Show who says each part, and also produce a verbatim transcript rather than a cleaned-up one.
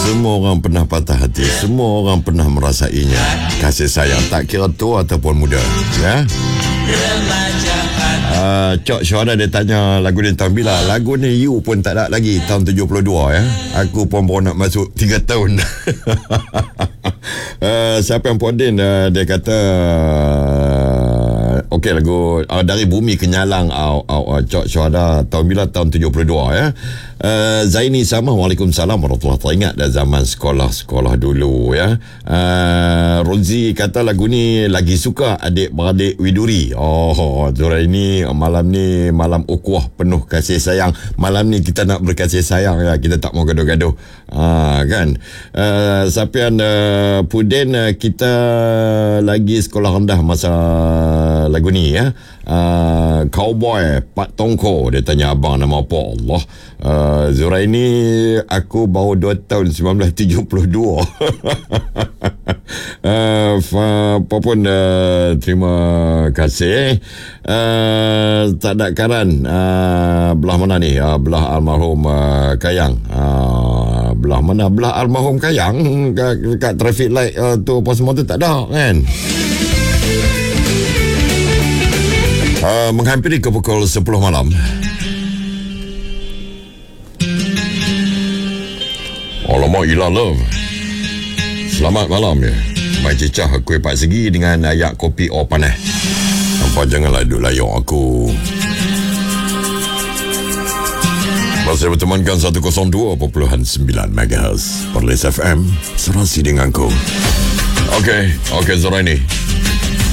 Speaker 1: Semua orang pernah patah hati, semua orang pernah merasainya. Kasih sayang tak kira tua ataupun muda, ya. Uh, Cok Syuhada dia tanya lagu ni tahun bila. Lagu ni you pun tak ada lagi, tahun tujuh puluh dua, ya. Aku pun baru nak masuk tiga tahun. uh, Siapa yang podin, uh, dia kata uh, okey, lagu uh, Dari Bumi ke Nyalang, uh, uh, uh, Cok Syuhada tahun bila, tahun tujuh puluh dua, ya. Uh, Zaini sama, Waalaikumsalam warahmatullahi wabarakatuh. Ingat dah zaman sekolah-sekolah dulu, ya. uh, Rozi kata lagu ni lagi suka adik-beradik Widuri. Oh, Zura ini malam ni malam ukhuwah penuh kasih sayang. Malam ni kita nak berkasih sayang, ya. Kita tak mau gaduh-gaduh, ha, kan. uh, Sapian uh, Puden, uh, kita lagi sekolah rendah masa lagu ni, ya. uh, Cowboy Pak Tongko, dia tanya abang nama apa. Allah. uh, Zura ini aku baru dua tahun, sembilan belas tujuh puluh dua. uh, apa pun, uh, terima kasih. uh, Tak ada karan, uh, belah mana ni, uh, belah almarhum uh, Kayang. uh, Belah mana belah almarhum Kayang? Kat, kat traffic light uh, tu apa semua tu tak ada, kan. uh, Menghampiri ke pukul sepuluh malam. Alamak, Ila Love, selamat malam, ya. Mai cicah kuih pak segi dengan ayak kopi or panas. Nampak, janganlah duduk layak aku. Masih bertemankan seratus dua perpuluhan sembilan megahertz Perlis F M, serasi denganku. Okey, okey Zora ini.